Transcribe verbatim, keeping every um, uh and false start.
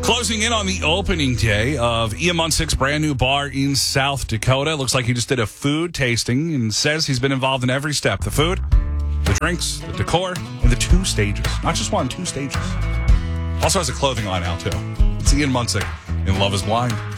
Closing in on the opening day of Ian Munsick's brand new bar in South Dakota. Looks like he just did a food tasting and says he's been involved in every step. The food, the drinks, the decor, and the two stages. Not just one, two stages. Also has a clothing line out, too. It's Ian Munsick in Love is Blind.